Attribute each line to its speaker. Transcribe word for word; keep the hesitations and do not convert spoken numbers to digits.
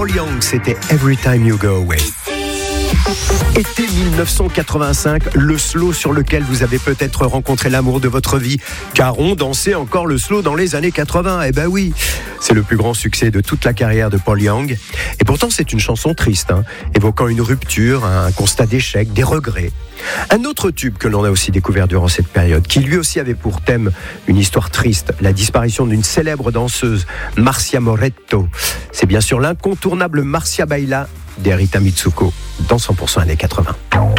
Speaker 1: Paul Young, c'était Every Time You Go Away. Été dix-neuf cent quatre-vingt-cinq, le slow sur lequel vous avez peut-être rencontré l'amour de votre vie, car on dansait encore le slow dans les années quatre-vingts. Eh ben oui, c'est le plus grand succès de toute la carrière de Paul Young. Et pourtant, c'est une chanson triste, hein, évoquant une rupture, un constat d'échec, des regrets. Un autre tube que l'on a aussi découvert durant cette période, qui lui aussi avait pour thème une histoire triste, la disparition d'une célèbre danseuse, Marcia Moretto. C'est bien sûr l'incontournable Marcia Baila d'Erita Mitsuko dans cent pour cent années quatre-vingts.